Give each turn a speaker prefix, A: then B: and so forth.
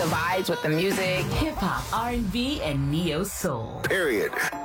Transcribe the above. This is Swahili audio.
A: vibes, with the music.
B: Hip hop, R&B, and neo soul.
C: Period.